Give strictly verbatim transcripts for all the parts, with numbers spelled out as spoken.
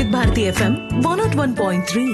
వివిధ Bharati FM one not one point three.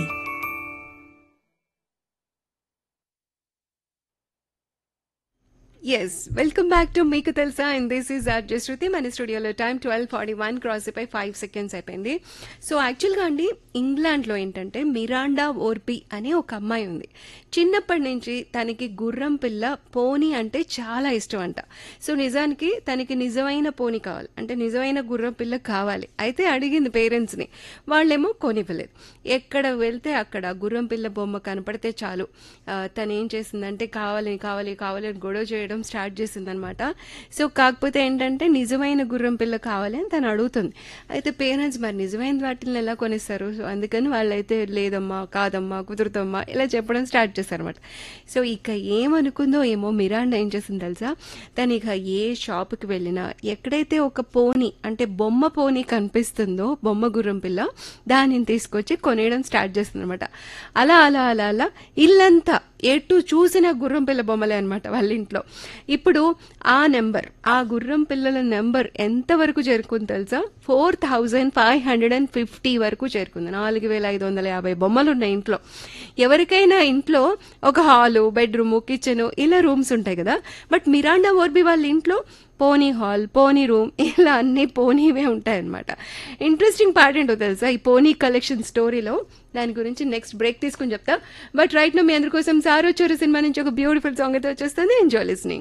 Yes welcome back to మీకు తెలుసా and this is are just శృతి. మన స్టూడియోలో time twelve forty one cross అయిపోయి five seconds అయిపోయింది. So యాక్చువల్గా అండి ఇంగ్లాండ్లో ఏంటంటే మిరాండా ఓర్పి అనే ఒక అమ్మాయి ఉంది. చిన్నప్పటి నుంచి తనకి గుర్రం పిల్ల పోనీ అంటే చాలా ఇష్టం అంట. సో నిజానికి తనకి నిజమైన పోనీ కావాలి, అంటే నిజమైన గుర్రం పిల్ల కావాలి. అయితే అడిగింది పేరెంట్స్ని, వాళ్ళేమో కొనివ్వలేదు. ఎక్కడ వెళ్తే అక్కడ గుర్రం పిల్ల బొమ్మ కనపడితే చాలు తను ఏం చేసిందంటే కావాలి కావాలి కావాలి అని గొడవ చేయడం స్టార్ట్ చేసిందనమాట. సో కాకపోతే ఏంటంటే నిజమైన గుర్రం పిల్ల కావాలి అని తను అడుగుతుంది. అయితే పేరెంట్స్ మరి నిజమైన వాటిని ఎలా కొనిస్తారు, సో అందుకని వాళ్ళైతే లేదమ్మా కాదమ్మా కుదురుతమ్మా ఇలా చెప్పడం స్టార్ట్ చేశారనమాట. సో ఇక ఏమనుకుందో ఏమో మిరాండా ఏం చేసింది తెలుసా, తను ఇక ఏ షాప్కి వెళ్ళినా ఎక్కడైతే ఒక పోనీ అంటే బొమ్మ పోనీ కనిపిస్తుందో బొమ్మ గుర్రం పిల్ల దానిని తీసుకొచ్చి కొనేయడం స్టార్ట్ చేస్తుంది అనమాట. అలా అలా అలా అలా ఇల్లంతా ఎటు చూసిన గుర్రం పిల్ల బొమ్మలే అనమాట వాళ్ళ ఇంట్లో. ఇప్పుడు ఆ నెంబర్ ఆ గుర్రం పిల్లల నెంబర్ ఎంత వరకు చేరుకుంది తెలుసా, four thousand five hundred and fifty వరకు చేరుకుంది. నాలుగు వేల ఐదు వందల యాభై బొమ్మలు ఉన్నాయి ఇంట్లో. ఎవరికైనా ఇంట్లో ఒక హాలు, బెడ్రూము, కిచెన్ ఇలా రూమ్స్ ఉంటాయి కదా, బట్ మిరాండా ఓర్బి వాళ్ళ ఇంట్లో పోనీ హాల్, పోనీ రూమ్ ఇలా అన్ని పోనీవే ఉంటాయన్నమాట. ఇంట్రెస్టింగ్ పార్ట్ ఏంటో తెలుసా ఈ పోనీ కలెక్షన్ స్టోరీలో, దాని గురించి నెక్స్ట్ బ్రేక్ తీసుకుని చెప్తా. బట్ రైట్ నో మీ అందరి కోసం సారో చోరు సినిమా నుంచి ఒక బ్యూటిఫుల్ సాంగ్ అయితే వచ్చేస్తుంది. Enjoy listening.